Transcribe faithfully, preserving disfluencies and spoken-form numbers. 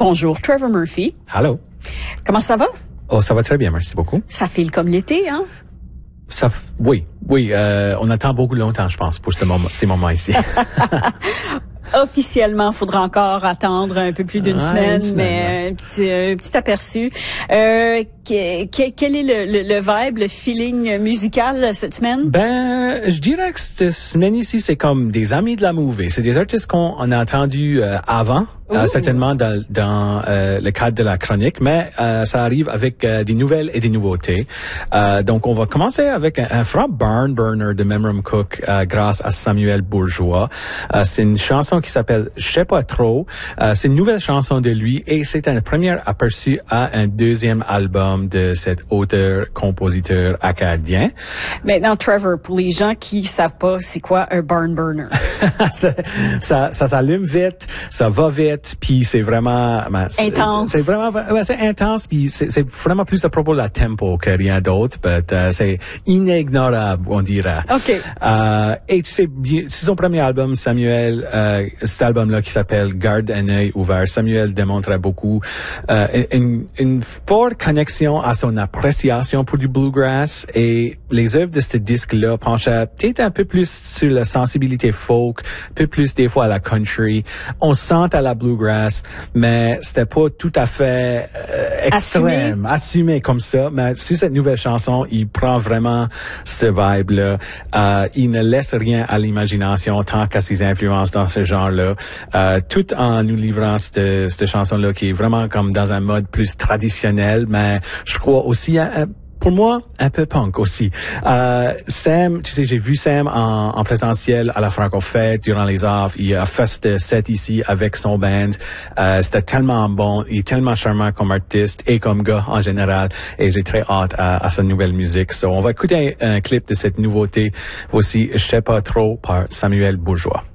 Bonjour, Trevor Murphy. Allô. Comment ça va? Oh, ça va très bien, merci beaucoup. Ça file comme l'été, hein? Ça, oui, oui, euh, on attend beaucoup longtemps, je pense, pour ce moment, ces moments ici. Officiellement, il faudra encore attendre un peu plus d'une ah, semaine, semaine, mais un petit, un petit aperçu. Euh, que, que, quel est le, le, le vibe, le feeling musical cette semaine? Ben, je dirais que cette semaine ici, c'est comme des amis de la movie. C'est des artistes qu'on on a entendus euh, avant, euh, certainement dans, dans euh, le cadre de la chronique, mais euh, ça arrive avec euh, des nouvelles et des nouveautés. Euh, donc, on va commencer avec un, un franc barn burner de Memram Cook euh, grâce à Samuel Bourgeois. Euh, c'est une chanson qui s'appelle « Je sais pas trop ». Euh, c'est une nouvelle chanson de lui et c'est un premier aperçu à un deuxième album de cet auteur-compositeur acadien. Maintenant, Trevor, pour les gens qui savent pas c'est quoi un barn burner. ça, ça, ça s'allume vite, ça va vite, puis c'est vraiment... Ben, c'est, intense. C'est vraiment... Ben, c'est intense, puis c'est, c'est vraiment plus à propos de la tempo que rien d'autre, mais uh, c'est inignorable, on dirait. OK. Euh, et tu sais, c'est son premier album, Samuel... Euh, cet album-là qui s'appelle Garde un œil ouvert. Samuel démontrait beaucoup euh, une, une forte connexion à son appréciation pour du bluegrass et les œuvres de ce disque-là penchaient peut-être un peu plus sur la sensibilité folk, un peu plus des fois à la country. On sent à la bluegrass, mais c'était pas tout à fait euh, extrême, assumé. assumé comme ça. Mais sur cette nouvelle chanson, il prend vraiment ce vibe-là. Euh, il ne laisse rien à l'imagination tant qu'à ses influences dans ce genre-là, euh, tout en nous livrant cette, cette chanson-là qui est vraiment comme dans un mode plus traditionnel, mais je crois aussi un, un, pour moi, un peu punk aussi. Euh, Sam, tu sais, j'ai vu Sam en, en présentiel à la Franco-Fête durant les offs. Il a fait ce set ici avec son band. Euh, c'était tellement bon. Il est tellement charmant comme artiste et comme gars en général. Et j'ai très hâte à, à sa nouvelle musique. So, on va écouter un, un clip de cette nouveauté aussi, Je sais pas trop, par Samuel Bourgeois.